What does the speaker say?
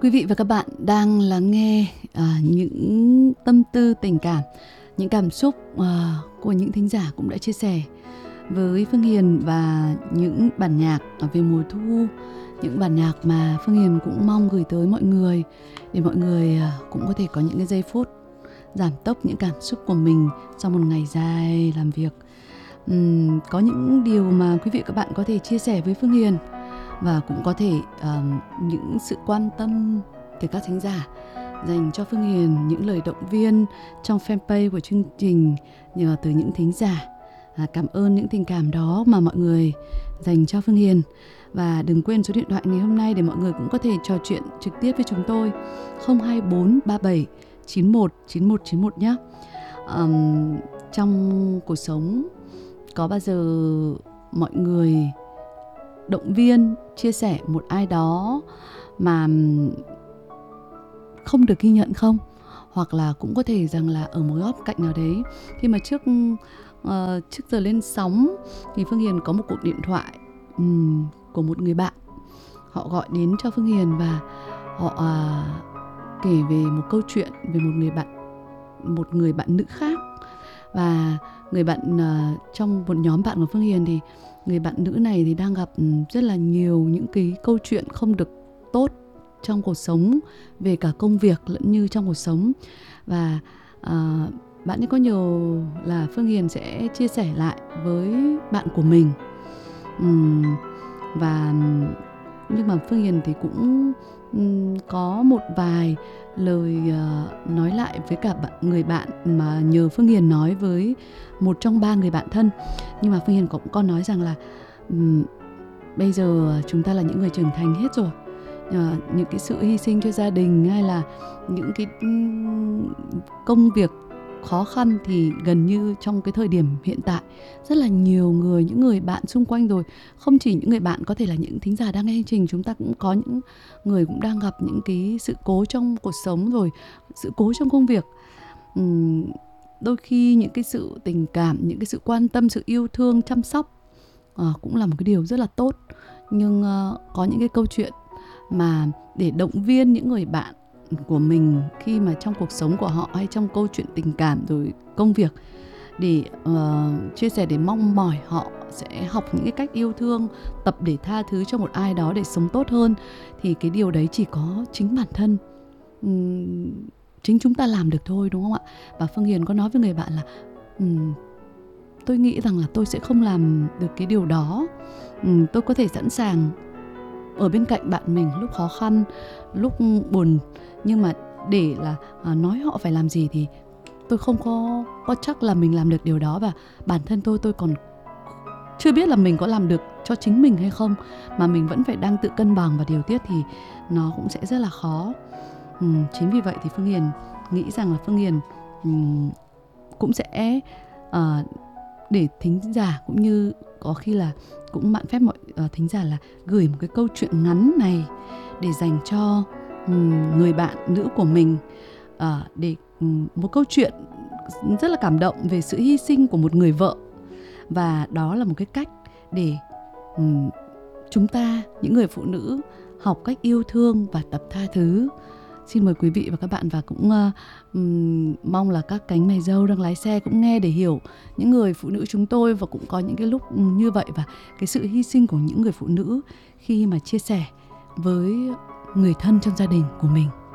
Quý vị và các bạn đang lắng nghe những tâm tư tình cảm, những cảm xúc của những thính giả cũng đã chia sẻ với Phương Hiền, và những bản nhạc về mùa thu, những bản nhạc mà Phương Hiền cũng mong gửi tới mọi người để mọi người cũng có thể có những cái giây phút giảm tốc những cảm xúc của mình sau một ngày dài làm việc. Có những điều mà quý vị và các bạn có thể chia sẻ với Phương Hiền, và cũng có thể những sự quan tâm từ các thính giả dành cho Phương Hiền, những lời động viên trong fanpage của chương trình nhờ từ những thính giả. Cảm ơn những tình cảm đó mà mọi người dành cho Phương Hiền. Và đừng quên số điện thoại ngày hôm nay để mọi người cũng có thể trò chuyện trực tiếp với chúng tôi, 024 37 91 91 91 nhé. Trong cuộc sống có bao giờ mọi người động viên, chia sẻ một ai đó mà không được ghi nhận không? Hoặc là cũng có thể rằng là ở một góc cạnh nào đấy, khi mà trước giờ lên sóng thì Phương Hiền có một cuộc điện thoại của một người bạn. Họ gọi đến cho Phương Hiền và họ kể về một câu chuyện về một người bạn nữ khác. Và người bạn trong một nhóm bạn của Phương Hiền thì người bạn nữ này thì đang gặp rất là nhiều những cái câu chuyện không được tốt trong cuộc sống, về cả công việc lẫn như trong cuộc sống. Và bạn ấy có nhờ là Phương Hiền sẽ chia sẻ lại với bạn của mình. Và nhưng mà Phương Hiền thì cũng có một vài lời nói lại với cả người bạn mà nhờ Phương Hiền nói với một trong 3 người bạn thân. Nhưng mà Phương Hiền cũng có nói rằng là bây giờ chúng ta là những người trưởng thành hết rồi. Những cái sự hy sinh cho gia đình hay là những cái công việc khó khăn thì gần như trong cái thời điểm hiện tại rất là nhiều người, những người bạn xung quanh rồi. Không chỉ những người bạn, có thể là những thính giả đang nghe chương trình, chúng ta cũng có những người cũng đang gặp những cái sự cố trong cuộc sống rồi, sự cố trong công việc. Đôi khi những cái sự tình cảm, những cái sự quan tâm, sự yêu thương, chăm sóc cũng là một cái điều rất là tốt. Nhưng có những cái câu chuyện mà để động viên những người bạn của mình khi mà trong cuộc sống của họ hay trong câu chuyện tình cảm rồi công việc, để chia sẻ, để mong mỏi họ sẽ học những cái cách yêu thương, tập để tha thứ cho một ai đó để sống tốt hơn, thì cái điều đấy chỉ có chính bản thân chính chúng ta làm được thôi, đúng không ạ? Và Phương Hiền có nói với người bạn là tôi nghĩ rằng là tôi sẽ không làm được cái điều đó. Tôi có thể sẵn sàng ở bên cạnh bạn mình lúc khó khăn, lúc buồn, nhưng mà để là nói họ phải làm gì thì tôi không có chắc là mình làm được điều đó. Và bản thân tôi còn chưa biết là mình có làm được cho chính mình hay không, mà mình vẫn phải đang tự cân bằng và điều tiết thì nó cũng sẽ rất là khó. Chính vì vậy thì Phương Hiền nghĩ rằng là Phương Hiền cũng sẽ để thính giả, cũng như có khi là cũng mạn phép mọi thính giả là gửi một cái câu chuyện ngắn này để dành cho người bạn nữ của mình, để một câu chuyện rất là cảm động về sự hy sinh của một người vợ. Và đó là một cái cách để chúng ta, những người phụ nữ, học cách yêu thương và tập tha thứ. Xin mời quý vị và các bạn, và cũng mong là các cánh mày râu đang lái xe cũng nghe để hiểu những người phụ nữ chúng tôi, và cũng có những cái lúc như vậy, và cái sự hy sinh của những người phụ nữ khi mà chia sẻ với người thân trong gia đình của mình.